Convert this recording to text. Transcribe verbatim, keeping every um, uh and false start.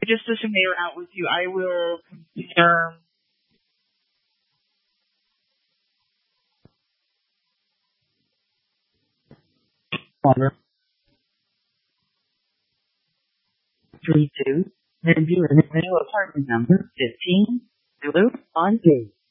Just to scenario out with you, I will compare water three two. Then view individual apartment number fifteen. Zulu on page.